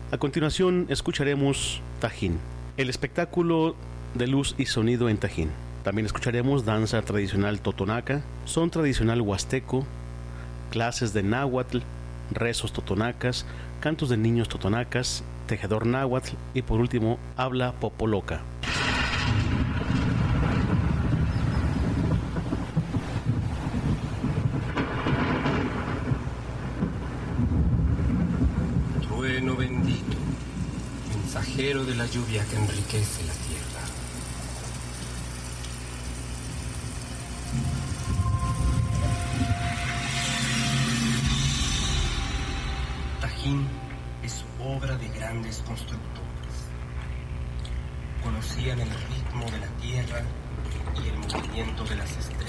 A continuación escucharemos Tajín, el espectáculo de luz y sonido en Tajín. También escucharemos danza tradicional totonaca, son tradicional huasteco, clases de náhuatl, rezos totonacas, cantos de niños totonacas, tejedor náhuatl y por último habla popoloca. Trueno bendito, mensajero de la lluvia que enriquece la tierra. Tajín es obra de grandes constructores. Conocían el ritmo de la tierra y el movimiento de las estrellas.